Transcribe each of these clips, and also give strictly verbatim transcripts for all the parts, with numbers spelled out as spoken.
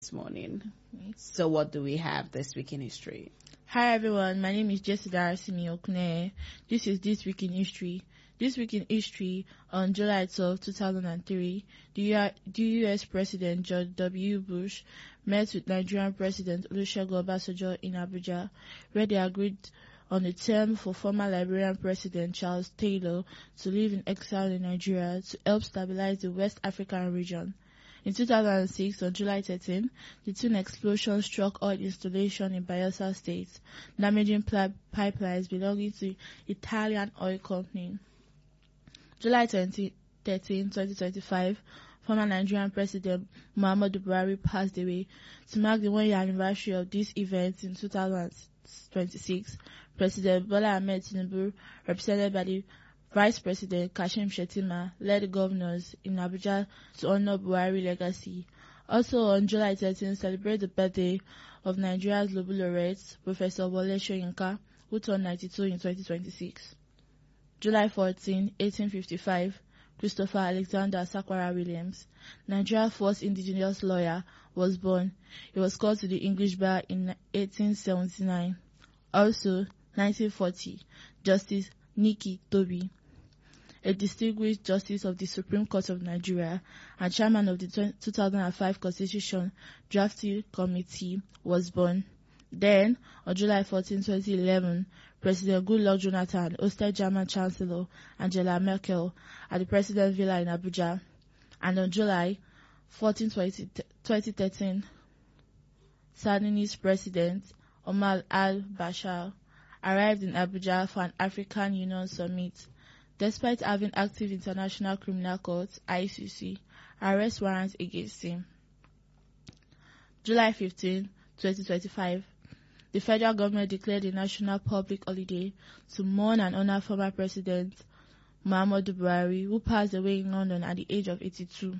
this morning. So what do we have this week in history? Hi everyone, my name is Jessica Darasimi Okune. This is This Week in History. This Week in History, on July twelfth, two thousand three, the U S President George W. Bush met with Nigerian President Olusegun Obasanjo in Abuja, where they agreed on a term for former Liberian President Charles Taylor to live in exile in Nigeria to help stabilize the West African region. In two thousand six, on July thirteenth, the twin explosion struck oil installation in Bayelsa State, damaging pl- pipelines belonging to Italian oil company. July thirteenth, twenty twenty-five, former Nigerian President Muhammadu Buhari passed away. To mark the one-year anniversary of this event in two thousand twenty-six, President Bola Ahmed Tinubu, represented by the Vice President Kashim Shettima, led the governors in Abuja to honor Buhari's legacy. Also on July thirteenth, celebrate the birthday of Nigeria's Nobel laureate, Professor Wole Soyinka, who turned ninety-two in twenty twenty-six. July fourteenth, eighteen fifty-five, Christopher Alexander Sakwara Williams, Nigeria's first indigenous lawyer, was born. He was called to the English bar in eighteen seventy-nine. Also, nineteen forty, Justice Nikki Tobi, a distinguished justice of the Supreme Court of Nigeria and chairman of the two thousand five Constitution Drafting Committee, was born. Then, on July fourteenth, twenty eleven, President Goodluck Jonathan hosted German Chancellor Angela Merkel at the President Villa in Abuja. And on July fourteenth, twenty thirteen, Sudanese President Omar al-Bashir arrived in Abuja for an African Union summit. Despite having active International Criminal Court I C C arrest warrants against him. July fifteenth, twenty twenty-five, the federal government declared a national public holiday to mourn and honor former President Muhammadu Buhari, who passed away in London at the age of eighty-two.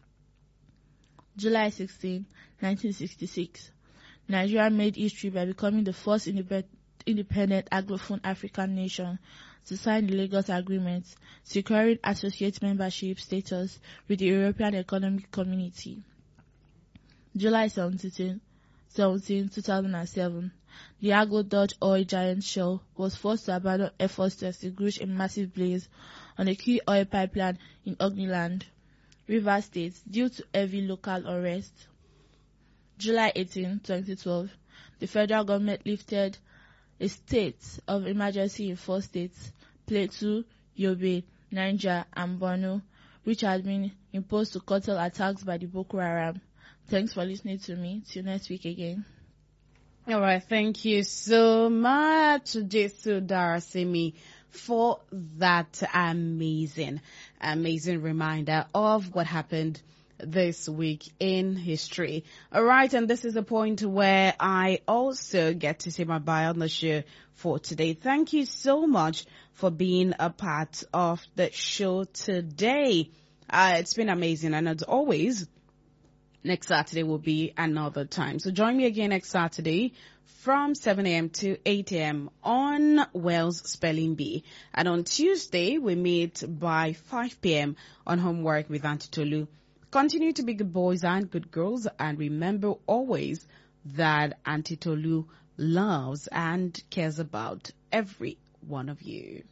July sixteenth, nineteen sixty-six, Nigeria made history by becoming the first independent independent Anglophone African nation to sign the Lagos Agreement, securing associate membership status with the European Economic Community. July seventeenth, two thousand seven, the Anglo-Dutch oil giant Shell was forced to abandon efforts to extinguish a massive blaze on a key oil pipeline in Ogniland, Rivers State, due to heavy local unrest. July eighteenth, twenty twelve, the federal government lifted a state of emergency in four states, Plateau, Yobe, Niger, and Borno, which had been imposed to curtail attacks by the Boko Haram. Thanks for listening to me. Till next week again. All right, thank you so much, Jesu Darasimi, for that amazing, amazing reminder of what happened this week in history. All right, and this is a point where I also get to say my bye on the show for today. Thank you so much for being a part of the show today. Uh, it's been amazing, and as always, next Saturday will be another time. So join me again next Saturday from seven a.m. to eight a.m. on Wells Spelling Bee. And on Tuesday, we meet by five p.m. on Homework with Auntie Tolu. Continue to be good boys and good girls, and remember always that Auntie Tolu loves and cares about every one of you.